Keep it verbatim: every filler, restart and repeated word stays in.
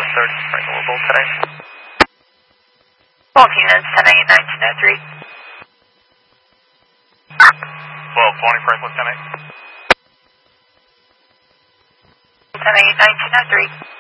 third, Franklin Bolt today. Both units, ten eight, nineteen oh three. twelve twenty, Franklin ten eight. ten eight, nineteen oh three.